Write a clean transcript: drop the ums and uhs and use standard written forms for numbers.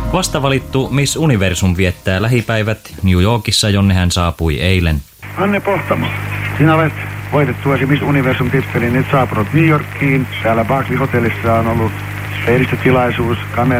Vastavalittu Miss Universum viettää lähipäivät New Yorkissa, jonne hän saapui eilen. Anne Pohtamo, sinä olet voitettuasi Miss Universum-titteliin nyt saapunut New Yorkiin. Täällä Barclay Hotellissa on ollut lehdistötilaisuus, kamera.